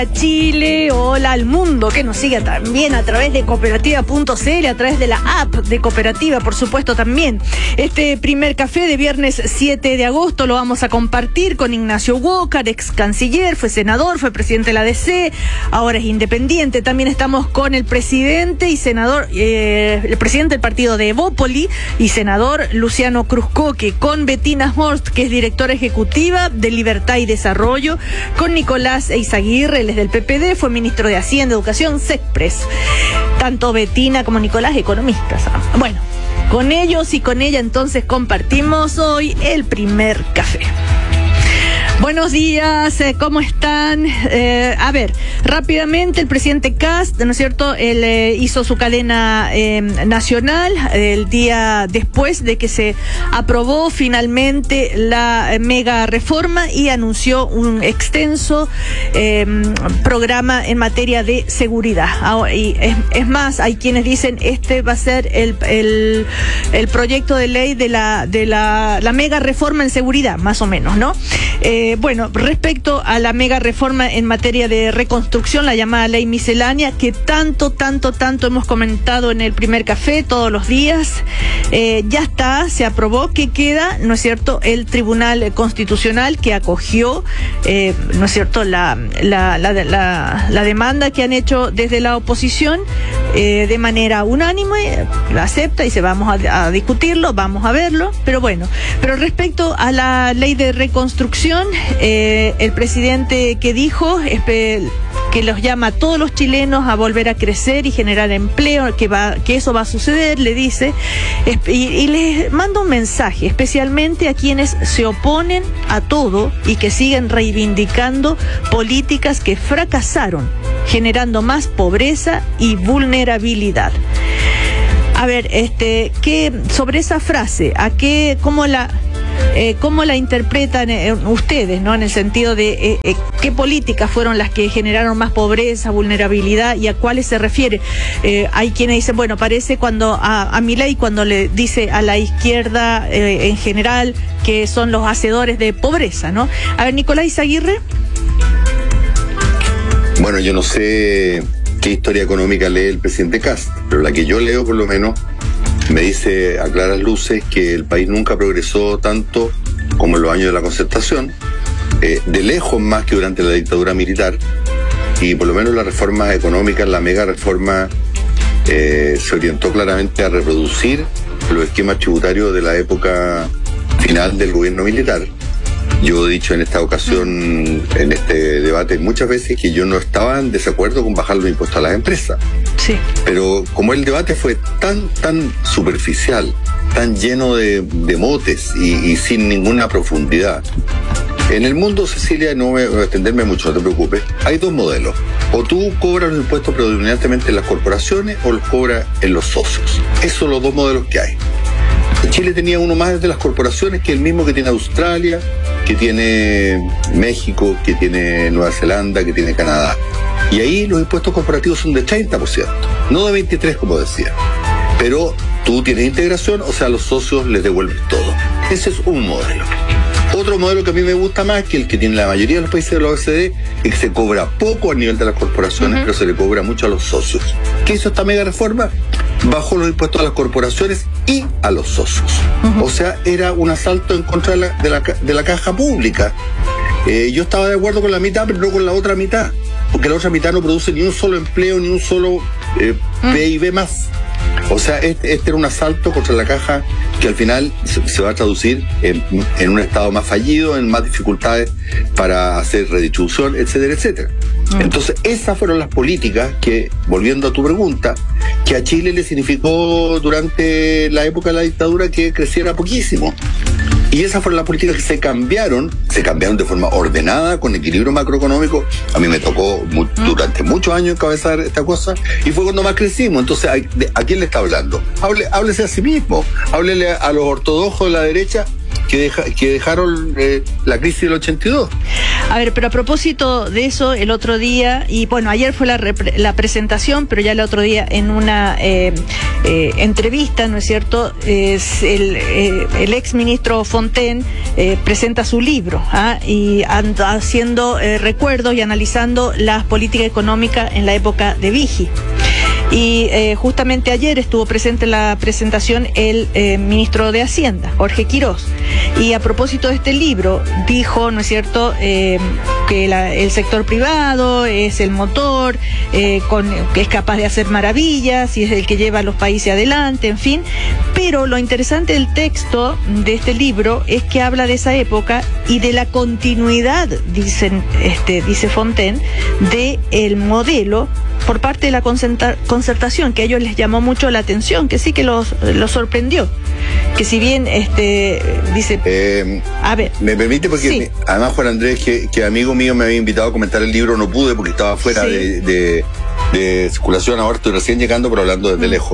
Chile, hola al mundo que nos sigue también a través de cooperativa.cl, a través de la app de Cooperativa, por supuesto también. Este primer café de viernes 7 de agosto lo vamos a compartir con Ignacio Walker, ex canciller, fue senador, fue presidente de la DC, ahora es independiente. También estamos con el presidente y senador, el presidente del partido de Evópoli y senador Luciano Cruzcoque, con Bettina Horst, que es directora ejecutiva de Libertad y Desarrollo, con Nicolás Eizaguirre, del PPD, fue ministro de Hacienda, Educación, SECPRES. Tanto Bettina como Nicolás, economistas. Bueno, con ellos y con ella entonces compartimos hoy el primer café. Buenos días, ¿cómo están? A ver, rápidamente el presidente Kast, ¿no es cierto? Él hizo su cadena nacional el día después de que se aprobó finalmente la mega reforma y anunció un extenso programa en materia de seguridad. Y es más, hay quienes dicen este va a ser el proyecto de ley de la mega reforma en seguridad, más o menos, ¿no? Bueno, respecto a la mega reforma en materia de reconstrucción, la llamada ley miscelánea, que tanto hemos comentado en el primer café todos los días, ya está, se aprobó. Que queda, ¿no es cierto?, el Tribunal Constitucional, que acogió, ¿no es cierto?, la demanda que han hecho desde la oposición de manera unánime, la acepta y dice vamos a discutirlo, vamos a verlo, pero bueno. Pero respecto a la ley de reconstrucción, el presidente que dijo que los llama a todos los chilenos a volver a crecer y generar empleo, que eso va a suceder, le dice, y les manda un mensaje, especialmente a quienes se oponen a todo y que siguen reivindicando políticas que fracasaron, generando más pobreza y vulnerabilidad. A ver, ¿qué sobre esa frase? ¿Cómo la interpretan ustedes, ¿no? En el sentido de qué políticas fueron las que generaron más pobreza, vulnerabilidad, y a cuáles se refiere. Hay quienes dicen, bueno, parece cuando a Milei cuando le dice a la izquierda en general que son los hacedores de pobreza, ¿no? A ver, Nicolás Eizaguirre. Bueno, yo no sé qué historia económica lee el presidente Kast, pero la que yo leo por lo menos me dice a claras luces que el país nunca progresó tanto como en los años de la Concertación, de lejos más que durante la dictadura militar, y por lo menos las reformas económicas, la mega reforma, se orientó claramente a reproducir los esquemas tributarios de la época final del gobierno militar. Yo he dicho en esta ocasión, en este debate, muchas veces que yo no estaba en desacuerdo con bajar los impuestos a las empresas. Sí. Pero como el debate fue tan superficial, tan lleno de motes y sin ninguna profundidad. En el mundo, Cecilia, no voy a extenderme mucho, no te preocupes, hay dos modelos. O tú cobras los impuestos predominantemente en las corporaciones o los cobras en los socios. Esos son los dos modelos que hay. Chile tenía uno más de las corporaciones, que es el mismo que tiene Australia, que tiene México, que tiene Nueva Zelanda, que tiene Canadá. Y ahí los impuestos corporativos son de 30%, no de 23% como decía. Pero tú tienes integración, o sea, a los socios les devuelves todo. Ese es un modelo. Otro modelo que a mí me gusta más, que el que tiene la mayoría de los países de la OECD, es que se cobra poco a nivel de las corporaciones, pero se le cobra mucho a los socios. ¿Qué hizo esta mega reforma? Bajó los impuestos a las corporaciones y a los socios. O sea, era un asalto en contra de la caja pública. Yo estaba de acuerdo con la mitad, pero no con la otra mitad, porque la otra mitad no produce ni un solo empleo, ni un solo PIB más. O sea, este era un asalto contra la caja que al final se va a traducir en un Estado más fallido, en más dificultades para hacer redistribución, etcétera, etcétera. Entonces, esas fueron las políticas que, volviendo a tu pregunta, que a Chile le significó durante la época de la dictadura que creciera poquísimo. Y esas fueron las políticas que se cambiaron de forma ordenada, con equilibrio macroeconómico. A mí me tocó durante muchos años encabezar esta cosa, y fue cuando más crecimos. Entonces, ¿a quién le está hablando? Háblese a sí mismo, háblele a los ortodoxos de la derecha, que dejaron la crisis del 82. A ver, pero a propósito de eso, el otro día, y bueno, ayer fue la presentación, pero ya el otro día en una entrevista, ¿no es cierto?, el ex ministro Fontaine presenta su libro, y anda haciendo recuerdos y analizando las políticas económicas en la época de Vigil. Y justamente ayer estuvo presente en la presentación el ministro de Hacienda, Jorge Quirós. Y a propósito de este libro, dijo, ¿no es cierto?, que el sector privado es el motor, que es capaz de hacer maravillas y es el que lleva a los países adelante, en fin. Pero lo interesante del texto de este libro es que habla de esa época y de la continuidad, dice Fontaine, del modelo por parte de la concertación, que a ellos les llamó mucho la atención, que sí que los sorprendió. Que si bien dice... a ver, ¿me permite? Porque sí. Además Juan Andrés, que amigo mío me había invitado a comentar el libro, no pude porque estaba fuera de circulación, ahora estoy recién llegando, pero hablando desde lejos.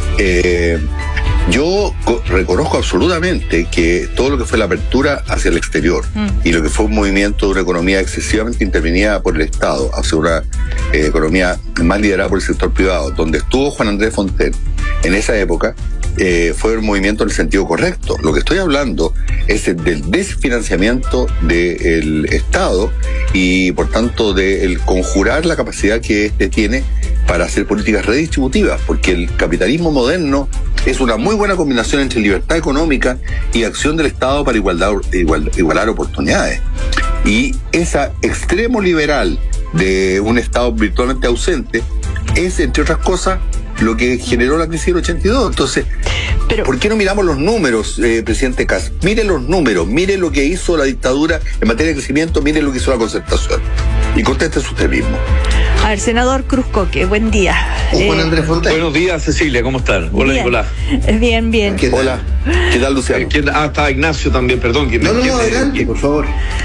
Yo reconozco absolutamente que todo lo que fue la apertura hacia el exterior y lo que fue un movimiento de una economía excesivamente intervenida por el Estado hacia una economía más liderada por el sector privado, donde estuvo Juan Andrés Fontaine en esa época, fue un movimiento en el sentido correcto. Lo que estoy hablando es del desfinanciamiento del Estado y, por tanto, del conjurar la capacidad que éste tiene para hacer políticas redistributivas, porque el capitalismo moderno es una muy buena combinación entre libertad económica y acción del Estado para igualar oportunidades. Y esa extremo liberal de un Estado virtualmente ausente es, entre otras cosas, lo que generó la crisis del 82. Entonces, ¿por qué no miramos los números, presidente Kast? Mire los números, mire lo que hizo la dictadura en materia de crecimiento, mire lo que hizo la concertación. Y conteste usted mismo. A ver, senador Cruzcoque, buen día. Juan Andrés Fontaine. Buenos días, Cecilia, ¿cómo están? Hola, bien. Nicolás. Bien. Hola. ¿Qué tal, Luciano? Está Ignacio también, perdón. No, adelante, por favor.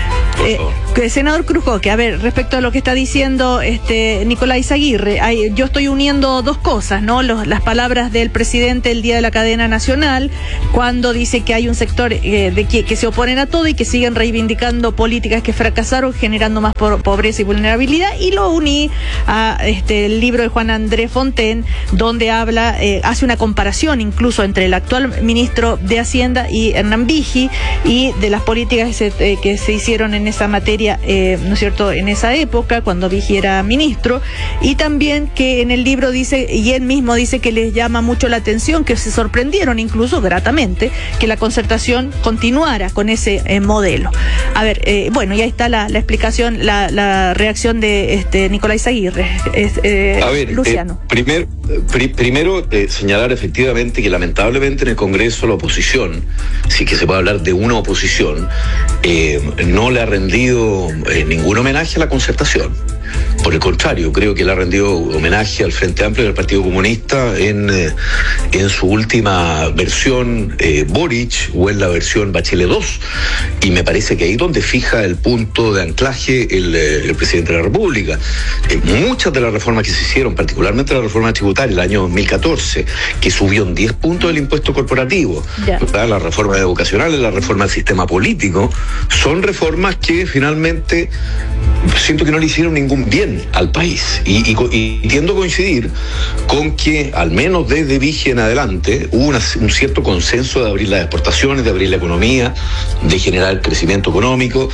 Senador Cruzcoque, a ver, respecto a lo que está diciendo Nicolás Izaguirre, yo estoy uniendo dos cosas, ¿no? Las palabras del presidente el día de la cadena nacional, cuando dice que hay un sector que se oponen a todo y que siguen reivindicando políticas que fracasaron, generando más pobreza y vulnerabilidad, y lo uní a el libro de Juan Andrés Fontaine, donde hace una comparación incluso entre el actual ministro de Hacienda y Hernán Vigil, y de las políticas que se hicieron en esa materia, ¿no es cierto?, en esa época, cuando Vigil era ministro, y también que en el libro dice, y él mismo dice que les llama mucho la atención, que se sorprendieron incluso gratamente, que la concertación continuara con ese modelo. A ver, bueno, y ahí está la explicación, la reacción de Nicolás Izaguirre. A ver, Luciano. Primero señalar efectivamente que lamentablemente en el Congreso la oposición, sí que se puede hablar de una oposición, no le ha rendido ningún homenaje a la concertación. Por el contrario, creo que le ha rendido homenaje al Frente Amplio y al Partido Comunista en su última versión Boric, o en la versión Bachelet 2. Y me parece que ahí es donde fija el punto de anclaje el presidente de la República. Muchas de las reformas que se hicieron, particularmente la reforma tributaria el año 2014, que subió en 10 puntos el impuesto corporativo, la reforma educacional, la reforma del sistema político, son reformas que finalmente siento que no le hicieron ningún bien al país, y tiendo a coincidir con que al menos desde Vigil en adelante hubo un cierto consenso de abrir las exportaciones, de abrir la economía, de generar crecimiento económico,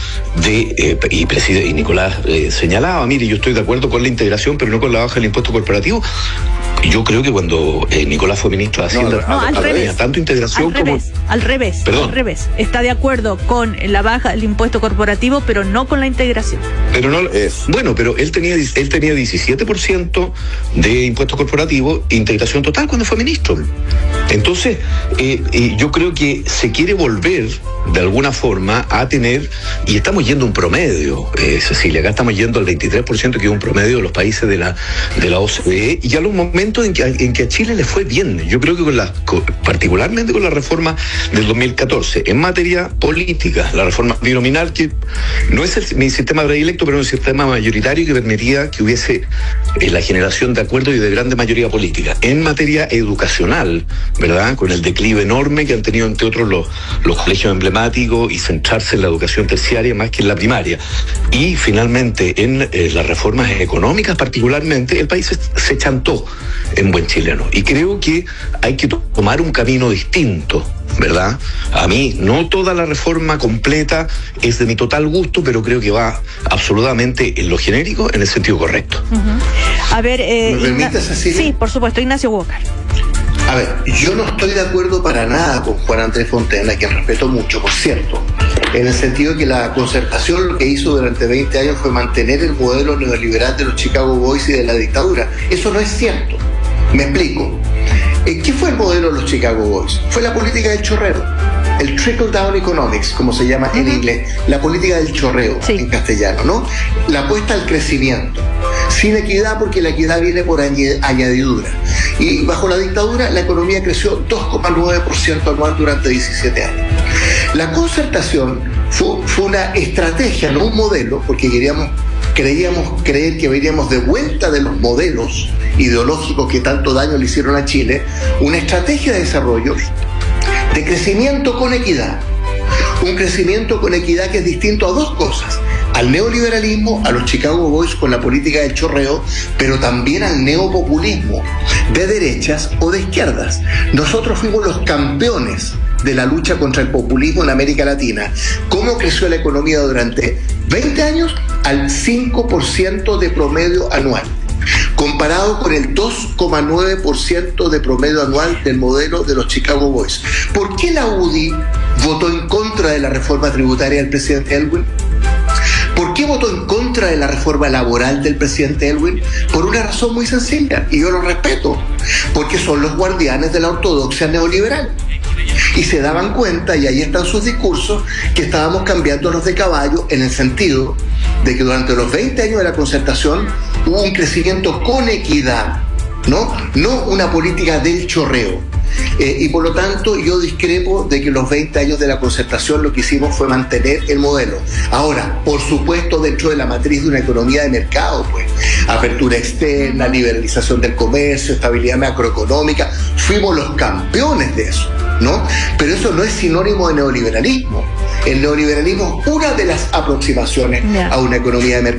y Nicolás señalaba, mire, yo estoy de acuerdo con la integración, pero no con la baja del impuesto corporativo. Yo creo que cuando Nicolás fue ministro de Hacienda, había tanto integración como... Al revés. Está de acuerdo con la baja del impuesto corporativo, pero no con la integración. Pero no es. Bueno, pero él tenía 17% de impuesto corporativo e integración total cuando fue ministro. Entonces, yo creo que se quiere volver de alguna forma a tener, y estamos yendo a un promedio, Cecilia, acá estamos yendo al 23%, que es un promedio de los países de la OCDE, y a los momentos en que a Chile le fue bien. Yo creo que particularmente con la reforma del 2014, en materia política, la reforma binominal, que no es mi sistema predilecto, pero es un sistema mayoritario que permitía que hubiese la generación de acuerdos y de grande mayoría política. En materia educacional, ¿verdad? Con el declive enorme que han tenido, entre otros, los colegios emblemáticos y centrarse en la educación terciaria más que en la primaria. Y finalmente, en las reformas económicas particularmente, el país se chantó en buen chileno. Y creo que hay que tomar un camino distinto, ¿verdad? A mí, no toda la reforma completa es de mi total gusto, pero creo que va absolutamente en lo genérico, en el sentido correcto. A ver, ¿me permite, Cecilia? Sí, por supuesto, Ignacio Walker. A ver, yo no estoy de acuerdo para nada con Juan Andrés Fontena, que respeto mucho, por cierto, en el sentido de que la concertación lo que hizo durante 20 años fue mantener el modelo neoliberal de los Chicago Boys y de la dictadura. Eso no es cierto. Me explico. ¿Qué fue el modelo de los Chicago Boys? Fue la política del chorreo, el trickle down economics, como se llama en inglés, la política del chorreo en castellano, ¿no? La apuesta al crecimiento, sin equidad, porque la equidad viene por añadidura. Y bajo la dictadura la economía creció 2,9% anual durante 17 años. La concertación fue una estrategia, no un modelo, porque creíamos que veníamos de vuelta de los modelos ideológicos que tanto daño le hicieron a Chile, una estrategia de desarrollo, de crecimiento con equidad. Un crecimiento con equidad que es distinto a dos cosas: al neoliberalismo, a los Chicago Boys con la política del chorreo, pero también al neopopulismo, de derechas o de izquierdas. Nosotros fuimos los campeones de la lucha contra el populismo en América Latina. ¿Cómo creció la economía durante 20 años? Al 5% de promedio anual, comparado con el 2,9% de promedio anual del modelo de los Chicago Boys. ¿Por qué la UDI votó en contra de la reforma tributaria del presidente Elwin? ¿Por qué votó en contra de la reforma laboral del presidente Elwin? Por una razón muy sencilla, y yo lo respeto, porque son los guardianes de la ortodoxia neoliberal. Y se daban cuenta, y ahí están sus discursos, que estábamos cambiándonos de caballo en el sentido de que durante los 20 años de la concertación hubo un crecimiento con equidad, no una política del chorreo. Y por lo tanto yo discrepo de que los 20 años de la concertación lo que hicimos fue mantener el modelo. Ahora, por supuesto, dentro de la matriz de una economía de mercado, pues, apertura externa, liberalización del comercio, estabilidad macroeconómica, fuimos los campeones de eso, ¿no? Pero eso no es sinónimo de neoliberalismo. El neoliberalismo es una de las aproximaciones a una economía de mercado.